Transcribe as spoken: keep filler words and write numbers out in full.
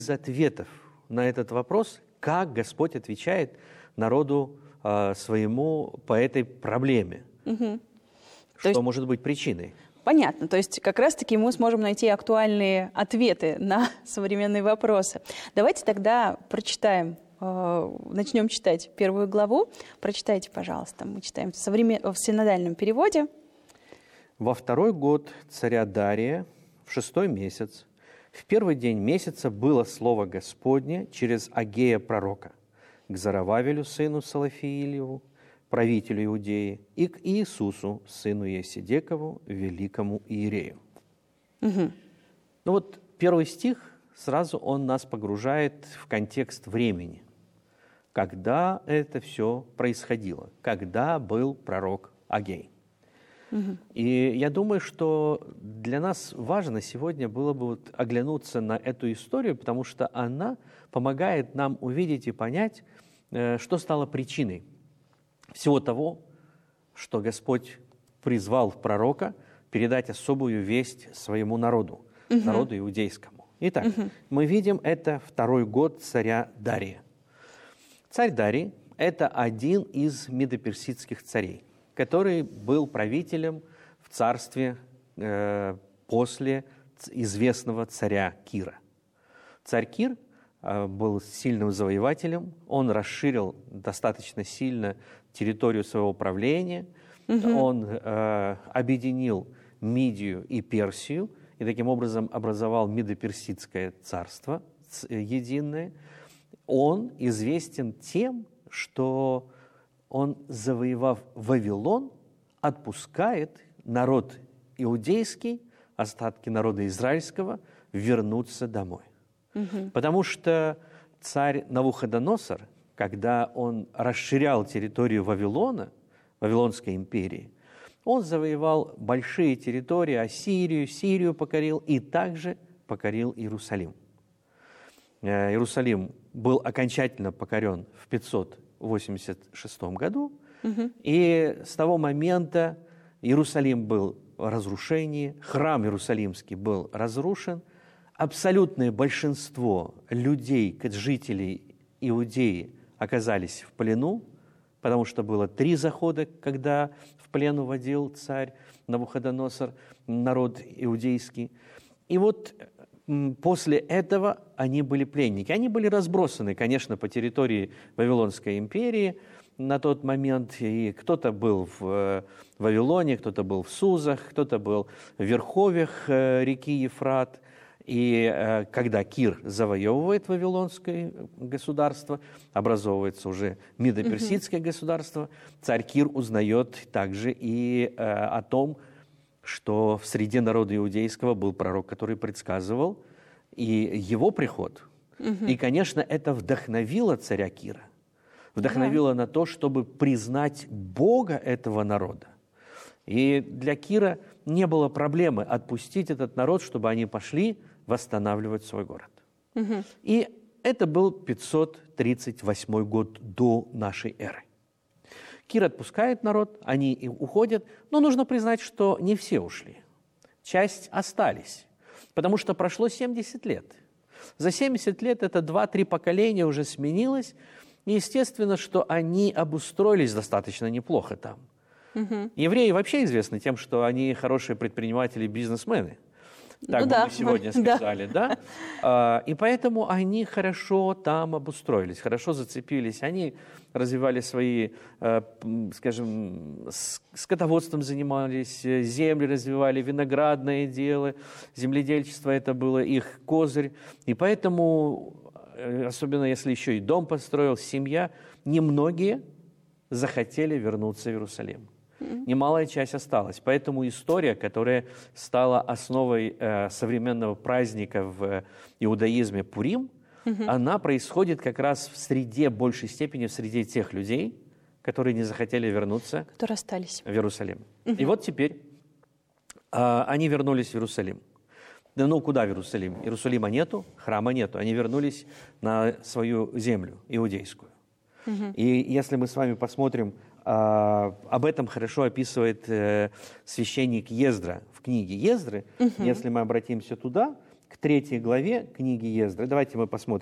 из ответов на этот вопрос, как Господь отвечает народу э, своему по этой проблеме. Угу. Что есть, может быть причиной? Понятно. То есть как раз-таки мы сможем найти актуальные ответы на современные вопросы. Давайте тогда прочитаем, э, начнем читать первую главу. Прочитайте, пожалуйста. Мы читаем в, современ... в синодальном переводе. «Во второй год царя Дария, в шестой месяц, в первый день месяца было слово Господне через Агея пророка к Зарававелю, сыну Салафиилеву, правителю Иудеи, и к Иисусу, сыну Иосидекову, великому иерею». Угу. Ну вот первый стих, сразу он нас погружает в контекст времени. Когда это все происходило? Когда был пророк Агей? Угу. И я думаю, что для нас важно сегодня было бы вот оглянуться на эту историю, потому что она помогает нам увидеть и понять, что стало причиной всего того, что Господь призвал пророка передать особую весть своему народу, угу. народу иудейскому. Итак, угу. мы видим, это второй год царя Дария. Царь Дарий – это один из медоперсидских царей, который был правителем в царстве э, после известного царя Кира. Царь Кир э, был сильным завоевателем, он расширил достаточно сильно территорию своего правления, угу. он э, объединил Мидию и Персию, и таким образом образовал Медоперсидское царство единое. Он известен тем, что он, завоевав Вавилон, отпускает народ иудейский, остатки народа израильского, вернуться домой. Угу. Потому что царь Навуходоносор, когда он расширял территорию Вавилона, Вавилонской империи, он завоевал большие территории, Ассирию, Сирию покорил и также покорил Иерусалим. Иерусалим был окончательно покорен в пятьсот восемьдесят шестом году, угу. и с того момента Иерусалим был в разрушении, храм Иерусалимский был разрушен, абсолютное большинство людей, жителей Иудеи, оказались в плену, потому что было три захода, когда в плен уводил царь Навуходоносор народ иудейский. И вот после этого они были пленники. Они были разбросаны, конечно, по территории Вавилонской империи на тот момент. И кто-то был в Вавилоне, кто-то был в Сузах, кто-то был в верховьях реки Ефрат. И когда Кир завоевывает Вавилонское государство, образовывается уже Медоперсидское угу. государство, царь Кир узнает также и о том, что в среде народа иудейского был пророк, который предсказывал и его приход. Угу. И, конечно, это вдохновило царя Кира. Вдохновило да. на то, чтобы признать Бога этого народа. И для Кира не было проблемы отпустить этот народ, чтобы они пошли восстанавливать свой город. Угу. И это был пятьсот тридцать восьмой год до нашей эры. Кир отпускает народ, они и уходят, но нужно признать, что не все ушли. Часть остались, потому что прошло семьдесят лет. За семьдесят лет это два-три поколения уже сменилось, и естественно, что они обустроились достаточно неплохо там. Угу. Евреи вообще известны тем, что они хорошие предприниматели и бизнесмены. Так ну, бы да. мы сегодня сказали, да? да? И поэтому они хорошо там обустроились, хорошо зацепились. Они развивали свои, скажем, скотоводством занимались, земли развивали, виноградное дело, земледельчество – это было их козырь. И поэтому, особенно если еще и дом построил, семья, немногие захотели вернуться в Иерусалим. Немалая часть осталась. Поэтому история, которая стала основой э, современного праздника в иудаизме Пурим, угу. она происходит как раз в среде, большей степени в среде тех людей, которые не захотели вернуться которые остались. в Иерусалим. Угу. И вот теперь э, они вернулись в Иерусалим. Да ну куда в Иерусалим? Иерусалима нету, храма нету. Они вернулись на свою землю иудейскую. Угу. И если мы с вами посмотрим, Uh, об этом хорошо описывает uh, священник Ездра в книге Ездры. Uh-huh. Если мы обратимся туда, к третьей главе книги Ездры. Давайте мы посмотрим.